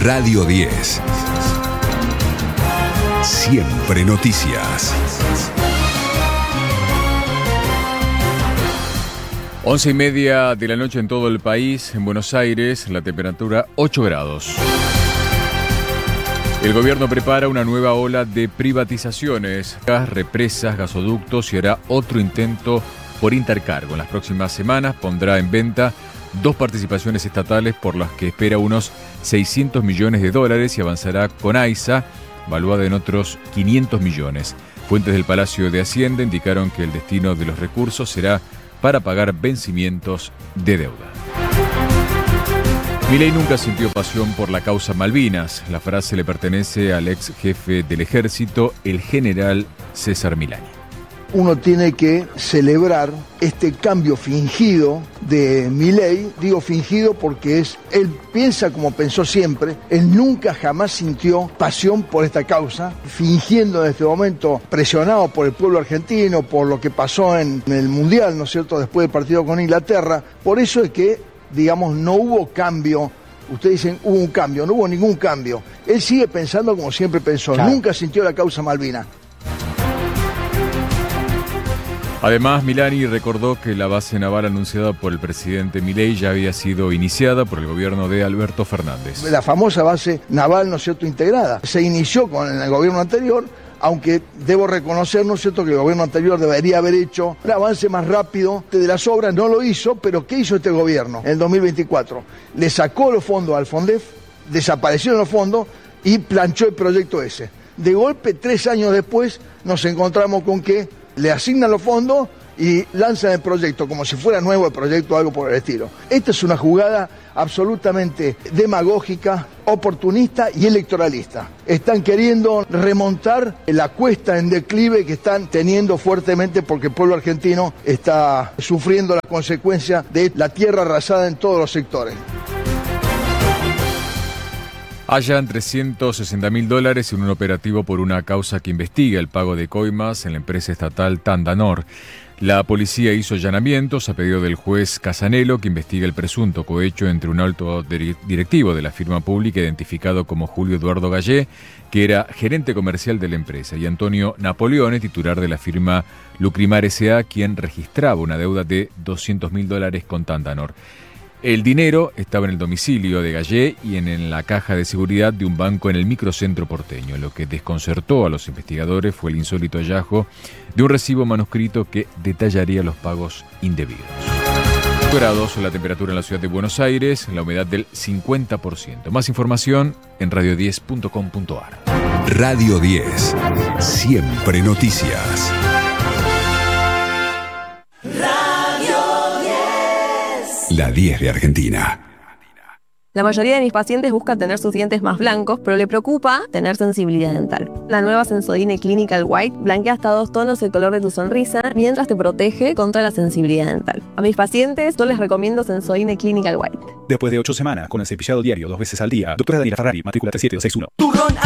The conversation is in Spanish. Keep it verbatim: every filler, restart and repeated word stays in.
Radio diez. Siempre noticias. Once y media de la noche en todo el país. En Buenos Aires, la temperatura ocho grados. El gobierno prepara una nueva ola de privatizaciones, gas, represas, gasoductos y hará otro intento por intercargo. En las próximas semanas pondrá en venta dos participaciones estatales por las que espera unos seiscientos millones de dólares y avanzará con AISA, valuada en otros quinientos millones. Fuentes del Palacio de Hacienda indicaron que el destino de los recursos será para pagar vencimientos de deuda. Milei nunca sintió pasión por la causa Malvinas. La frase le pertenece al ex jefe del ejército, el general César Milani. Uno tiene que celebrar este cambio fingido de Milei. Digo fingido porque es, él piensa como pensó siempre. Él nunca jamás sintió pasión por esta causa, fingiendo en este momento, presionado por el pueblo argentino, por lo que pasó en, en el Mundial, ¿no es cierto?, después del partido con Inglaterra. Por eso es que, digamos, no hubo cambio. Ustedes dicen, hubo un cambio, no hubo ningún cambio. Él sigue pensando como siempre pensó, claro. Nunca sintió la causa Malvinas. Además, Milani recordó que la base naval anunciada por el presidente Milei ya había sido iniciada por el gobierno de Alberto Fernández. La famosa base naval, ¿no es cierto?, integrada. Se inició con el gobierno anterior, aunque debo reconocer, ¿no es cierto?, que el gobierno anterior debería haber hecho un avance más rápido de las obras, no lo hizo, pero ¿qué hizo este gobierno en el dos mil veinticuatro? Le sacó los fondos al FONDEF, desaparecieron los fondos y planchó el proyecto ese. De golpe, tres años después, nos encontramos con que le asignan los fondos y lanzan el proyecto como si fuera nuevo el proyecto o algo por el estilo. Esta es una jugada absolutamente demagógica, oportunista y electoralista. Están queriendo remontar la cuesta en declive que están teniendo fuertemente porque el pueblo argentino está sufriendo las consecuencias de la tierra arrasada en todos los sectores. Hallan trescientos sesenta mil dólares en un operativo por una causa que investiga el pago de coimas en la empresa estatal Tandanor. La policía hizo allanamientos a pedido del juez Casanelo, que investiga el presunto cohecho entre un alto directivo de la firma pública identificado como Julio Eduardo Gallé, que era gerente comercial de la empresa, y Antonio Napoleone, titular de la firma Lucrimar S A, quien registraba una deuda de doscientos mil dólares con Tandanor. El dinero estaba en el domicilio de Gallé y en, en la caja de seguridad de un banco en el microcentro porteño. Lo que desconcertó a los investigadores fue el insólito hallazgo de un recibo manuscrito que detallaría los pagos indebidos. ocho grados la temperatura en la ciudad de Buenos Aires, la humedad del cincuenta por ciento. Más información en radio diez punto com punto a r. Radio diez. Siempre noticias. La diez de Argentina. La mayoría de mis pacientes buscan tener sus dientes más blancos, pero le preocupa tener sensibilidad dental. La nueva Sensodyne Clinical White blanquea hasta dos tonos el color de tu sonrisa, mientras te protege contra la sensibilidad dental. A mis pacientes yo les recomiendo Sensodyne Clinical White. Después de ocho semanas con el cepillado diario dos veces al día, doctora Daniela Ferrari, matrícula tres siete dos seis uno.